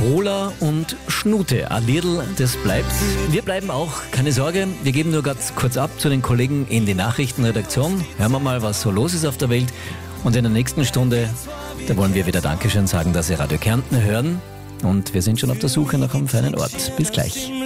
Cola und Schnute. Ein Liedl, das bleibt. Wir bleiben auch, keine Sorge. Wir geben nur ganz kurz ab zu den Kollegen in die Nachrichtenredaktion. Hören wir mal, was so los ist auf der Welt. Und in der nächsten Stunde, da wollen wir wieder Dankeschön sagen, dass Sie Radio Kärnten hören. Und wir sind schon auf der Suche nach einem feinen Ort. Bis gleich.